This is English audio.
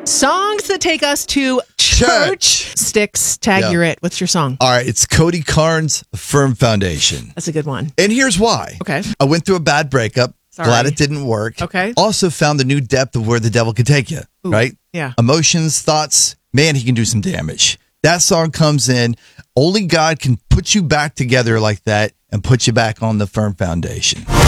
Songs that take us to church. Sticks, tag, Yeah. you're it. What's your song? All right, it's Cody Carnes, Firm Foundation. That's a good one. And here's why. Okay. I went through a bad breakup. Sorry. Glad it didn't work. Okay. Also found the new depth of where the devil can take you, Ooh, right? yeah. Emotions, thoughts, man, he can do some damage. That song comes in. Only God can put you back together like that and put you back on the firm foundation.